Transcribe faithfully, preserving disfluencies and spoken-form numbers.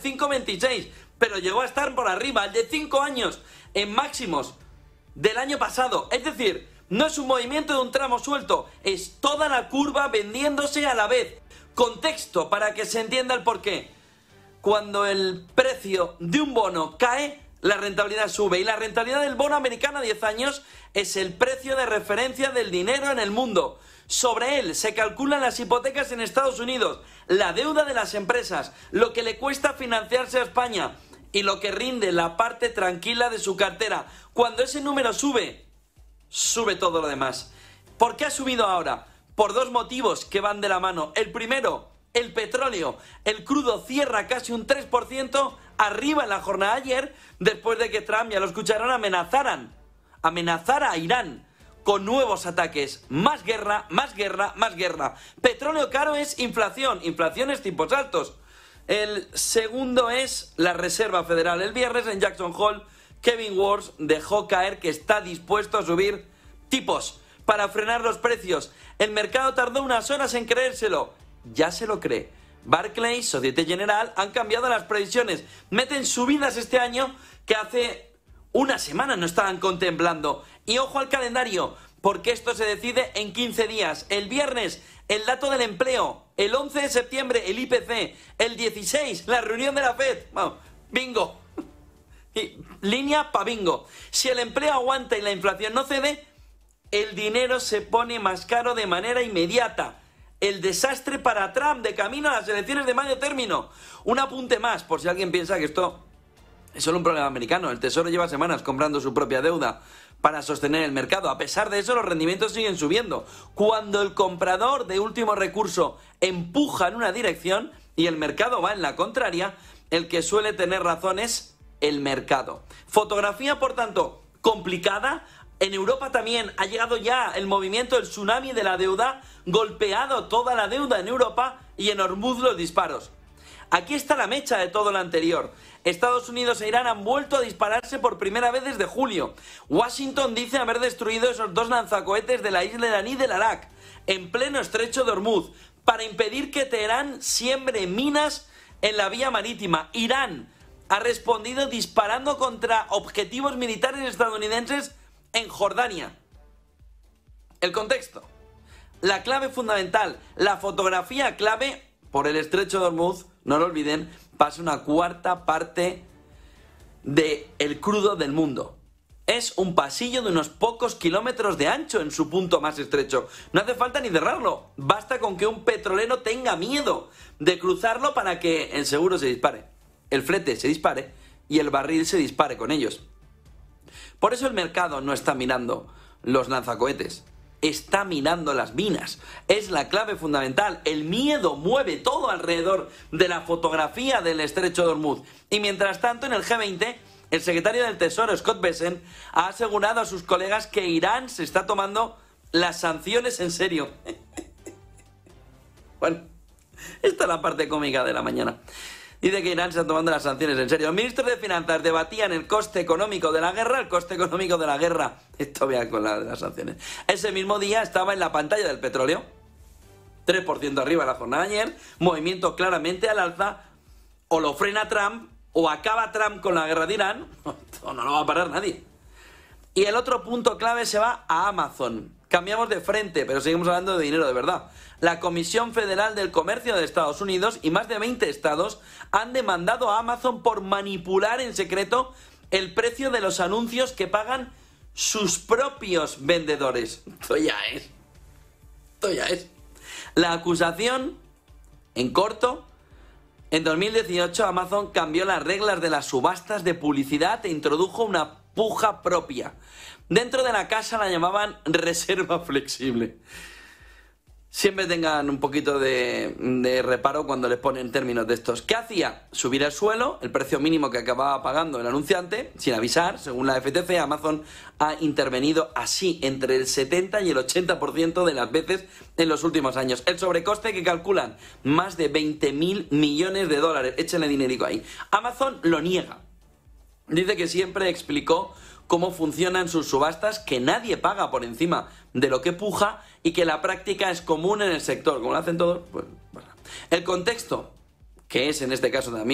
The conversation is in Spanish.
cinco coma veintiséis, pero llegó a estar por arriba, el de cinco años, en máximos del año pasado. Es decir, no es un movimiento de un tramo suelto, es toda la curva vendiéndose a la vez. Contexto para que se entienda el porqué. Cuando el precio de un bono cae, la rentabilidad sube, y la rentabilidad del bono americano a diez años es el precio de referencia del dinero en el mundo. Sobre él se calculan las hipotecas en Estados Unidos, la deuda de las empresas, lo que le cuesta financiarse a España y lo que rinde la parte tranquila de su cartera. Cuando ese número sube, sube todo lo demás. ¿Por qué ha subido ahora? Por dos motivos que van de la mano. El primero, el petróleo. El crudo cierra casi un tres por ciento arriba en la jornada de ayer, después de que Trump, ya lo escucharon, amenazaran, amenazara a Irán con nuevos ataques. Más guerra, más guerra, más guerra. Petróleo caro es inflación, inflación es tipos altos. El segundo es la Reserva Federal. El viernes en Jackson Hole, Kevin Warsh dejó caer que está dispuesto a subir tipos para frenar los precios. El mercado tardó unas horas en creérselo. Ya se lo cree. Barclays, Societe General han cambiado las previsiones. Meten subidas este año que hace una semana no estaban contemplando. Y ojo al calendario, porque esto se decide en quince días. El viernes, el dato del empleo. El once de septiembre, el I P C. El dieciséis, la reunión de la FED. Bueno, bingo. Y línea pa' bingo. Si el empleo aguanta y la inflación no cede, el dinero se pone más caro de manera inmediata. El desastre para Trump de camino a las elecciones de medio término. Un apunte más, por si alguien piensa que esto es solo un problema americano. El Tesoro lleva semanas comprando su propia deuda para sostener el mercado. A pesar de eso, los rendimientos siguen subiendo. Cuando el comprador de último recurso empuja en una dirección y el mercado va en la contraria, el que suele tener razón es el mercado. Fotografía, por tanto, complicada. En Europa también ha llegado ya el movimiento, el tsunami de la deuda, golpeado toda la deuda en Europa y en Hormuz los disparos. Aquí está la mecha de todo lo anterior. Estados Unidos e Irán han vuelto a dispararse por primera vez desde julio. Washington dice haber destruido esos dos lanzacohetes de la isla iraní del Arak, en pleno estrecho de Hormuz, para impedir que Teherán siembre minas en la vía marítima. Irán ha respondido disparando contra objetivos militares estadounidenses en Jordania. El contexto, la clave fundamental, la fotografía clave. Por el estrecho de Hormuz, no lo olviden, pasa una cuarta parte del crudo del mundo. Es un pasillo de unos pocos kilómetros de ancho en su punto más estrecho. No hace falta ni cerrarlo, basta con que un petrolero tenga miedo de cruzarlo para que el seguro se dispare, el flete se dispare y el barril se dispare con ellos. Por eso el mercado no está mirando los lanzacohetes, está mirando las minas. Es la clave fundamental. El miedo mueve todo alrededor de la fotografía del estrecho de Hormuz. Y mientras tanto, en el G veinte, el secretario del Tesoro, Scott Bessent, ha asegurado a sus colegas que Irán se está tomando las sanciones en serio. Bueno, esta es la parte cómica de la mañana. Dice que Irán se está tomando las sanciones en serio. Los ministros de Finanzas debatían el coste económico de la guerra, el coste económico de la guerra. Esto vea con la de las sanciones. Ese mismo día estaba en la pantalla del petróleo, tres por ciento arriba la jornada de ayer, movimiento claramente al alza. O lo frena Trump, o acaba Trump con la guerra de Irán, o no lo va a parar nadie. Y el otro punto clave se va a Amazon. Cambiamos de frente, pero seguimos hablando de dinero de verdad. La Comisión Federal del Comercio de Estados Unidos y más de veinte estados han demandado a Amazon por manipular en secreto el precio de los anuncios que pagan sus propios vendedores. Esto ya es. Esto ya es. La acusación, en corto, en dos mil dieciocho Amazon cambió las reglas de las subastas de publicidad e introdujo una puja propia. Dentro de la casa la llamaban reserva flexible. Siempre tengan un poquito de, de reparo cuando les ponen términos de estos. ¿Qué hacía? Subir al suelo el precio mínimo que acababa pagando el anunciante, sin avisar. Según la F T C, Amazon ha intervenido así entre el setenta y el ochenta por ciento de las veces en los últimos años. El sobrecoste que calculan, más de veinte mil millones de dólares. Échenle dinerico ahí. Amazon lo niega. Dice que siempre explicó cómo funcionan sus subastas, que nadie paga por encima de lo que puja y que la práctica es común en el sector. Como lo hacen todos, pues bueno. El contexto, que es en este caso también